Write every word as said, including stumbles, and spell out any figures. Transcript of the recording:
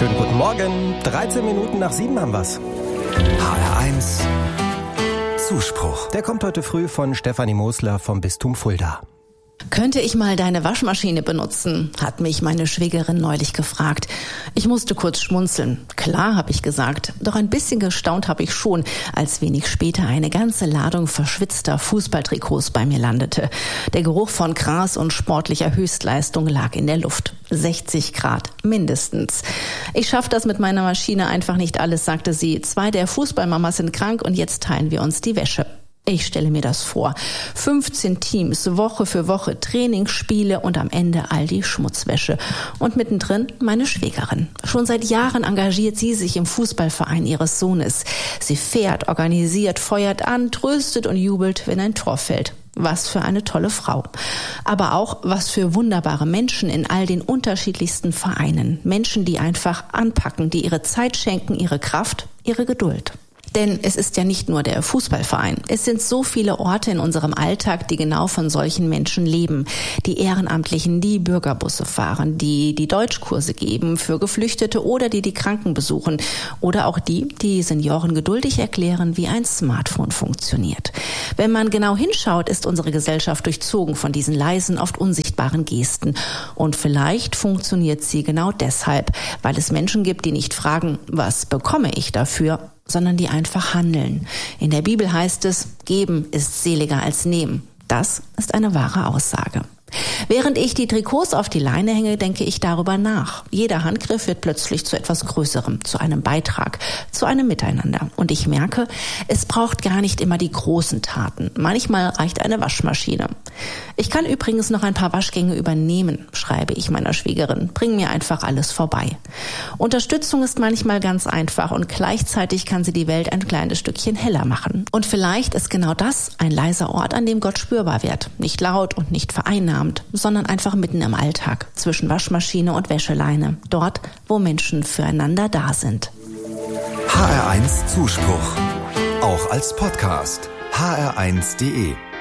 Schönen guten Morgen. dreizehn Minuten nach sieben haben wir's. H R eins Zuspruch. Der kommt heute früh von Stefanie Mosler vom Bistum Fulda. Könnte ich mal deine Waschmaschine benutzen? Hat mich meine Schwägerin neulich gefragt. Ich musste kurz schmunzeln. Klar, habe ich gesagt. Doch ein bisschen gestaunt habe ich schon, als wenig später eine ganze Ladung verschwitzter Fußballtrikots bei mir landete. Der Geruch von Gras und sportlicher Höchstleistung lag in der Luft. sechzig Grad mindestens. Ich schaffe das mit meiner Maschine einfach nicht alles, sagte sie. Zwei der Fußballmamas sind krank und jetzt teilen wir uns die Wäsche. Ich stelle mir das vor. fünfzehn Teams, Woche für Woche, Trainingsspiele und am Ende all die Schmutzwäsche. Und mittendrin meine Schwägerin. Schon seit Jahren engagiert sie sich im Fußballverein ihres Sohnes. Sie fährt, organisiert, feuert an, tröstet und jubelt, wenn ein Tor fällt. Was für eine tolle Frau. Aber auch was für wunderbare Menschen in all den unterschiedlichsten Vereinen. Menschen, die einfach anpacken, die ihre Zeit schenken, ihre Kraft, ihre Geduld. Denn es ist ja nicht nur der Fußballverein. Es sind so viele Orte in unserem Alltag, die genau von solchen Menschen leben. Die Ehrenamtlichen, die Bürgerbusse fahren, die die Deutschkurse geben für Geflüchtete oder die die Kranken besuchen. Oder auch die, die Senioren geduldig erklären, wie ein Smartphone funktioniert. Wenn man genau hinschaut, ist unsere Gesellschaft durchzogen von diesen leisen, oft unsichtbaren Gesten. Und vielleicht funktioniert sie genau deshalb, weil es Menschen gibt, die nicht fragen, was bekomme ich dafür, sondern die einfach handeln. In der Bibel heißt es, geben ist seliger als nehmen. Das ist eine wahre Aussage. Während ich die Trikots auf die Leine hänge, denke ich darüber nach. Jeder Handgriff wird plötzlich zu etwas Größerem, zu einem Beitrag, zu einem Miteinander. Und ich merke, es braucht gar nicht immer die großen Taten. Manchmal reicht eine Waschmaschine. Ich kann übrigens noch ein paar Waschgänge übernehmen, schreibe ich meiner Schwägerin. Bring mir einfach alles vorbei. Unterstützung ist manchmal ganz einfach und gleichzeitig kann sie die Welt ein kleines Stückchen heller machen. Und vielleicht ist genau das ein leiser Ort, an dem Gott spürbar wird. Nicht laut und nicht vereinnahmt, sondern einfach mitten im Alltag, zwischen Waschmaschine und Wäscheleine, dort, wo Menschen füreinander da sind. H R eins Zuspruch, auch als Podcast. H R eins punkt de